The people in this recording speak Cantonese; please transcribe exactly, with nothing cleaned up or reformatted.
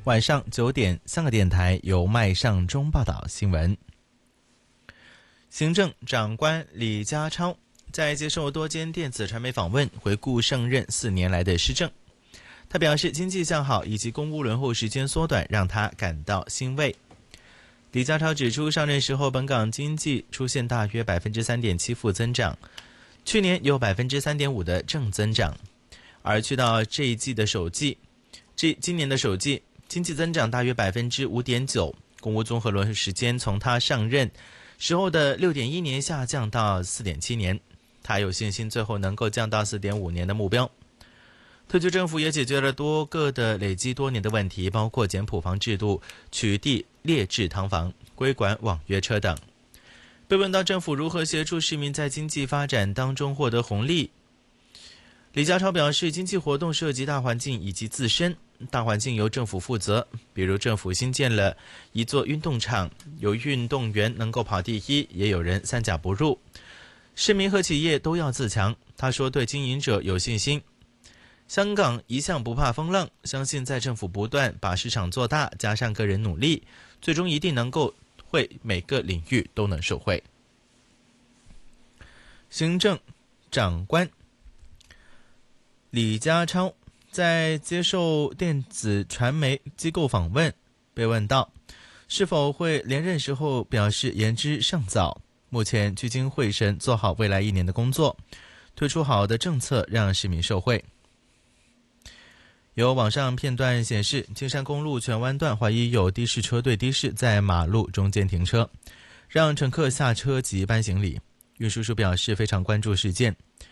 晚上九点，香港电台由麦尚中报道新闻。行政长官李家超在接受多间电子传媒访问，回顾上任四年来的施政。他表示，经济向好以及公务轮候时间缩短，让他感到欣慰。李家超指出，上任时候本港经济出现大约 百分之三点七 负增长，去年有 百分之三点五 的正增长，而去到这一季的首季，这今年的首季经济增长大约 百分之五点九， 公务综合轮候时间从他上任时候的 六点一 年下降到 四点七 年，他有信心最后能够降到 四点五 年的目标。特区政府也解决了多个的累积多年的问题，包括简普房制度、取缔劣质劏房、规管网约车等。被问到政府如何协助市民在经济发展当中获得红利，李家超表示，经济活动涉及大环境以及自身，大环境由政府负责，比如政府新建了一座运动场，有运动员能够跑第一，也有人三甲不入，市民和企业都要自强。他说对经营者有信心，香港一向不怕风浪，相信在政府不断把市场做大，加上个人努力，最终一定能够会每个领域都能受惠。行政长官李家超在接受电子传媒机构访问，被问到是否会连任时候表示言之尚早，目前聚精会神做好未来一年的工作，推出好的政策让市民受惠。有网上片段显示，青山公路荃湾段怀疑有的士车队的士在马路中间停车，让乘客下车及搬行李。运输署表示非常关注事件，